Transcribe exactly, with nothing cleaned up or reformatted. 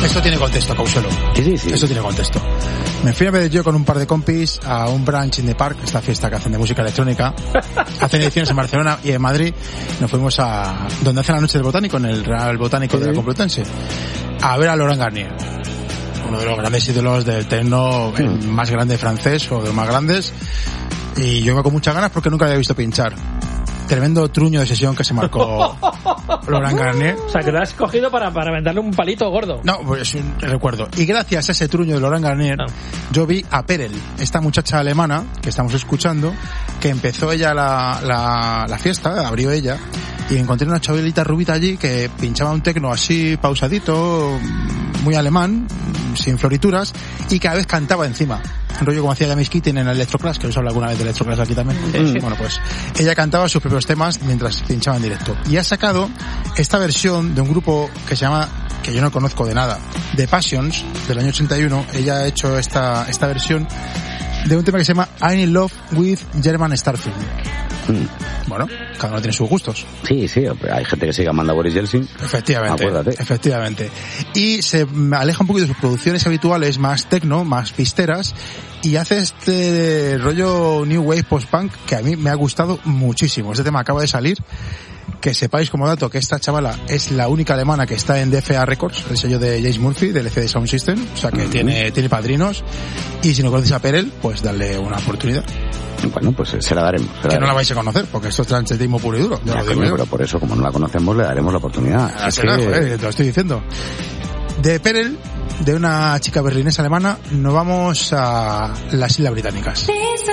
Esto tiene contexto, Causelo. Sí, sí, sí. Esto tiene contexto. Me fui a ver yo con un par de compis a un brunch in the park, esta fiesta que hacen de música electrónica. Hacen ediciones en Barcelona y en Madrid. Nos fuimos a donde hacen la noche del botánico, en el Real Botánico sí. de la Complutense, a ver a Laurent Garnier, uno de los grandes ídolos del techno, mm. el más grande francés o de los más grandes. Y yo iba con muchas ganas porque nunca había visto pinchar. Tremendo truño de sesión que se marcó Laurent Garnier. O sea, que lo has cogido para, para venderle un palito gordo. No, pues es un recuerdo. Y gracias a ese truño de Laurent Garnier, no. yo vi a Perel, esta muchacha alemana que estamos escuchando, que empezó ella la, la, la fiesta, abrió ella, y encontré una chavalita rubita allí que pinchaba un tecno así pausadito, muy alemán, sin florituras, y cada vez cantaba encima. Un rollo como hacía James Keating en el Electroclash, que os hablo alguna vez de Electroclash aquí también. Sí. Bueno, pues ella cantaba sus propios temas mientras pinchaba en directo. Y ha sacado esta versión de un grupo que se llama, que yo no conozco de nada, The Passions, del año ochenta y uno. Ella ha hecho esta esta versión de un tema que se llama I'm in Love with German Starfield. Mm. Bueno, cada uno tiene sus gustos. Sí, sí, hay gente que sigue amando a Boris Yeltsin. Efectivamente, acuérdate. Efectivamente. Y se aleja un poquito de sus producciones habituales, más techno, más pisteras, y hace este rollo New Wave Post-Punk que a mí me ha gustado muchísimo. Este tema acaba de salir. Que sepáis como dato que esta chavala es la única alemana que está en D F A Records, el sello de James Murphy, del L C D Sound System, o sea que uh-huh. tiene, tiene padrinos, y si no conoces a Perel, pues darle una oportunidad. Bueno, pues se la daremos. Se la que daremos. no la vais a conocer, porque esto es tranchetismo puro y duro. Ya, lo digo yo. Pero por eso, como no la conocemos, le daremos la oportunidad. Ah, es será, que... joder, te lo estoy diciendo. De Perel, de una chica berlinesa alemana, nos vamos a las Islas Británicas.